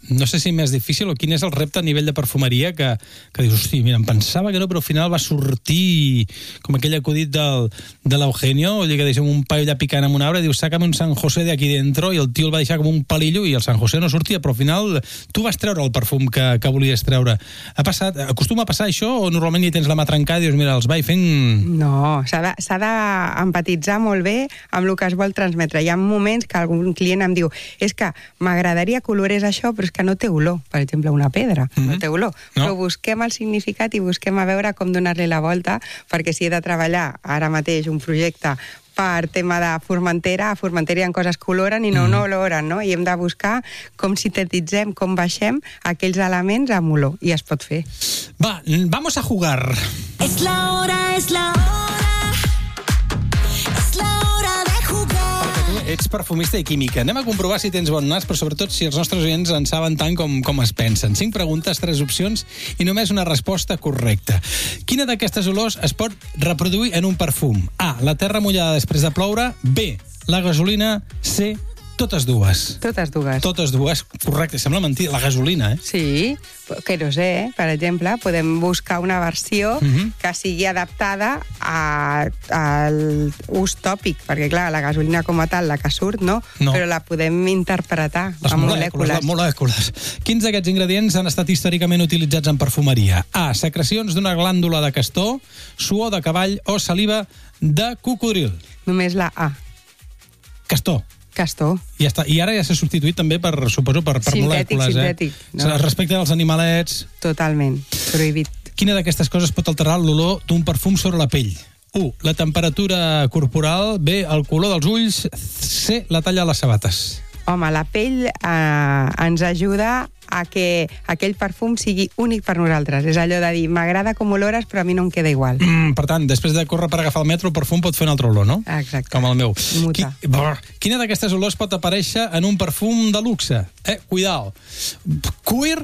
no sé si més difícil o quin és el repte a nivell de perfumeria que dius, hosti, mira, em pensava que no, però al final va sortir com aquell acudit de l'Eugenio, que deixa un paio allà picant amb un arbre, diu, sácame un San José de aquí dentro, i el tio el va deixar com un palillo i el San José no sortia, però al final tu vas treure el perfum que volies treure. Acostuma a passar això o normalment ja tens la mà trencada i dius, mira, els vaig fent... No, s'ha d'empatitzar molt bé amb el que es vol transmetre. Hi ha moments que algun client em diu, és que m'agradaria que olorés això, però és que no té olor. Per exemple, una pedra, no té olor. No. Però busquem el significat i busquem a veure com donar-li la volta, perquè si he de treballar ara mateix un projecte per tema de Formentera, a Formentera hi ha coses que oloren i no oloren, no? I hem de buscar com sintetitzem, com baixem aquells elements amb olor, i es pot fer. Va, vamos a jugar. Es la hora, es la hora. Es la hora de jugar. Perquè tu ets perfumista i química. Anem a comprovar si tens bon nas, però sobretot si els nostres oients en saben tant com es pensen. 5 preguntes, 3 opcions i només una resposta correcta. Quina d'aquestes olors es pot reproduir en un perfum? A, la terra mullada després de ploure. B, la gasolina. C, totes dues. Totes dues. Totes dues, correcte. Sembla mentida. La gasolina, eh? Sí, querosè, per exemple, podem buscar una versió que sigui adaptada al ús tòpic, perquè clar, la gasolina com a tal, la que surt, no? Però la podem interpretar amb molècules. Les molècules. Quins d'aquests ingredients han estat històricament utilitzats en perfumeria? A, secrecions d'una glàndula de castor, suor de cavall o saliva de cocodril. Només la A. Castor. Castor. Ja està. I ara ja s'ha substituït també suposo, per molècules. Sintètic. No? Respecte als animalets... Totalment. Prohibit. Quina d'aquestes coses pot alterar l'olor d'un perfum sobre la pell? 1. La temperatura corporal. B. El color dels ulls. C. La talla de les sabates. Home, la pell ens ajuda a que aquell perfum sigui únic per nosaltres. És allò de dir, m'agrada com olores, però a mi no em queda igual. Per tant, després de córrer per agafar el metro, el perfum pot fer un altre olor, no? Exacte. Com el meu. Muta. Quina d'aquestes olors pot aparèixer en un perfum de luxe? Cuidao. Cuir,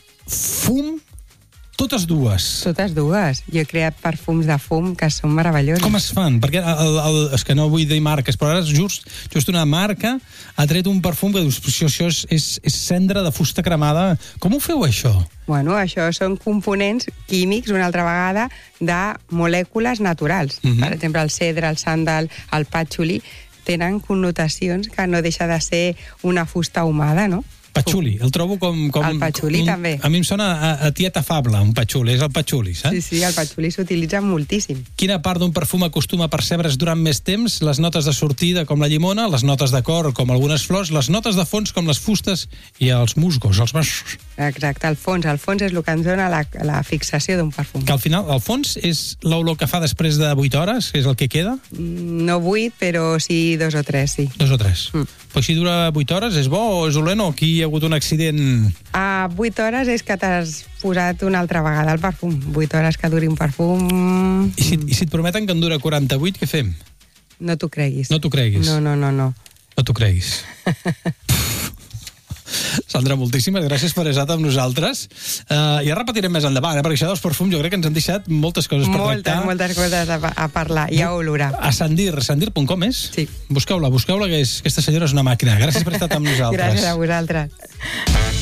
fum, totes dues. Totes dues. Jo he creat perfums de fum que són meravellosos. Com es fan? Perquè és que no vull dir marques, però ara just una marca ha tret un perfum que dius, això és cendra de fusta cremada. Com ho feu, això? Bueno, això són components químics, una altra vegada, de molècules naturals. Per exemple, el cedre, el sàndal, el patxuli, tenen connotacions que no deixa de ser una fusta ahumada, no? Patxuli, el trobo com... El patxuli també. A mi em sona a tieta fable, un patxuli, és el patxuli, saps? Sí, el patxuli s'utilitza moltíssim. Quina part d'un perfum acostuma a percebre's durant més temps? Les notes de sortida, com la llimona, les notes de cor, com algunes flors, les notes de fons, com les fustes, i els musgos, els baixos. Exacte, el fons és el que ens dona la fixació d'un perfum. Que al final, el fons és l'olor que fa després de 8 hores, que és el que queda? No 8, però sí 2 o 3, sí. 2 o 3. Però si dura 8 hores, és bo o és dolent o aquí hi ha hagut un accident? A 8 hores és que t'has posat una altra vegada el perfum. 8 hores que duri un perfum... I si et prometen que en dura 48, què fem? No t'ho creguis. No t'ho creguis? No. No t'ho creguis. Sandra, moltíssimes gràcies per estar amb nosaltres. Ja repetirem més endavant, perquè això dels perfums jo crec que ens han deixat moltes coses per tractar. Moltes coses a parlar i a olorar. A sandir.com és? Sí. Busqueu-la, que aquesta senyora és una màquina. Gràcies per estar amb nosaltres. Gràcies a vosaltres.